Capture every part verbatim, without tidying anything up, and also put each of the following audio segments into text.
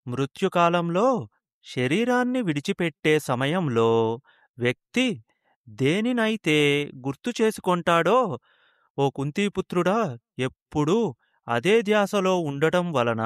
మృత్యుకాలంలో శరీరాన్ని విడిచిపెట్టే సమయంలో వ్యక్తి దేనినైతే గుర్తు చేసుకొంటాడో, ఓ కుంతీపుత్రుడా, ఎప్పుడూ అదే ధ్యాసలో ఉండటం వలన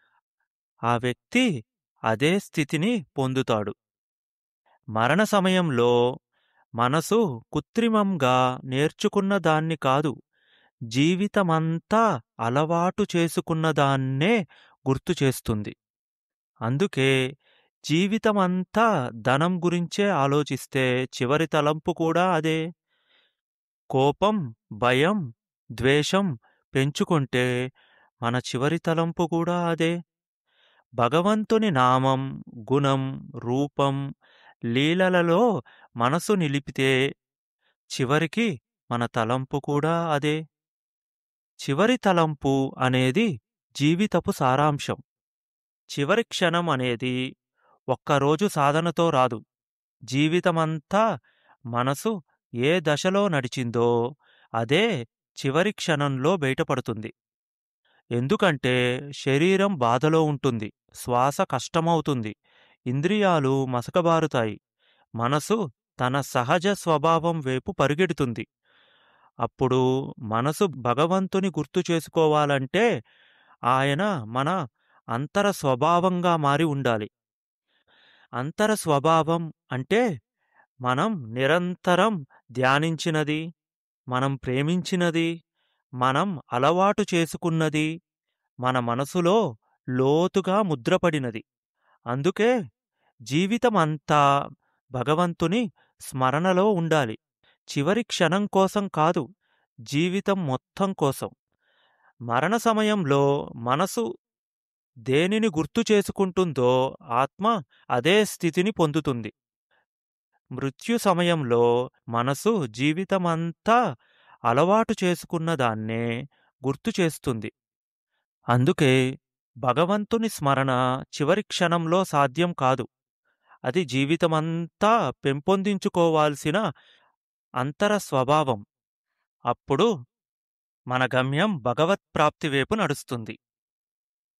ఆ వ్యక్తి అదే స్థితిని పొందుతాడు. మరణ సమయంలో మనసు కృత్రిమంగా నేర్చుకున్న దాన్ని కాదు, జీవితమంతా అలవాటు చేసుకున్నదాన్నే గుర్తు చేస్తుంది. అందుకే జీవితమంతా ధనం గురించే ఆలోచిస్తే చివరి తలంపు కూడా అదే. కోపం, భయం, ద్వేషం పెంచుకుంటే మన చివరి తలంపు కూడా అదే. భగవంతుని నామం, గుణం, రూపం, లీలలలో మనసు నిలిపితే చివరికి మన తలంపు కూడా అదే. చివరి తలంపు అనేది జీవితపు సారాంశం. చివరి క్షణం అనేది ఒక్కరోజు సాధనతో రాదు. జీవితమంతా మనసు ఏ దశలో నడిచిందో అదే చివరి క్షణంలో బయటపడుతుంది. ఎందుకంటే శరీరం బాధలో ఉంటుంది, శ్వాస కష్టమవుతుంది, ఇంద్రియాలు మసకబారుతాయి, మనసు తన సహజ స్వభావం వైపు పరుగెడుతుంది. అప్పుడు మనసు భగవంతుని గుర్తు చేసుకోవాలంటే ఆయన మన అంతర స్వభావంగా మారి ఉండాలి. అంతర స్వభావం అంటే మనం నిరంతరం ధ్యానించినది, మనం ప్రేమించినది, మనం అలవాటు చేసుకున్నది, మన మనసులో లోతుగా ముద్రపడినది. అందుకే జీవితమంతా భగవంతుని స్మరణలో ఉండాలి. చివరి క్షణం కోసం కాదు, జీవితం మొత్తం కోసం. మరణ సమయంలో మనసు దేనిని గుర్తు చేసుకుంటుందో ఆత్మ అదే స్థితిని పొందుతుంది. మృత్యు సమయంలో మనసు జీవితమంతా అలవాటు చేసుకున్న దాన్నే గుర్తు చేస్తుంది. అందుకే భగవంతుని స్మరణ చివరి క్షణంలో సాధ్యం కాదు. అది జీవితమంతా పెంపొందించుకోవాల్సిన అంతర స్వభావం. అప్పుడు మన గమ్యం భగవత్ప్రాప్తి వైపు నడుస్తుంది.